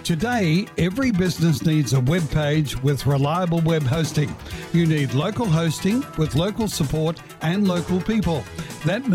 Today, every business needs a web page with reliable web hosting. You need local hosting with local support and local people. That